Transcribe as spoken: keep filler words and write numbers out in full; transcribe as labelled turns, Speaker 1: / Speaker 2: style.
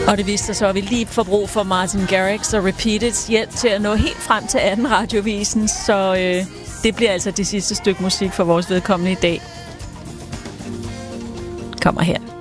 Speaker 1: Og det viste sig så, at vi lige får brug for Martin Garrix og Repeateds hjælp til at nå helt frem til anden radiovisen. Så øh, det bliver altså det sidste stykke musik for vores vedkommende i dag. Kommer her.